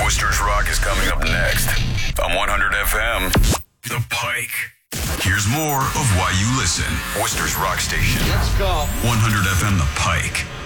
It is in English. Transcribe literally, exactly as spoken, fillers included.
Worcester's Rock is coming up next on one hundred F M. The Pike. Here's more of why you listen. Worcester's Rock Station. Let's go. one hundred F M The Pike.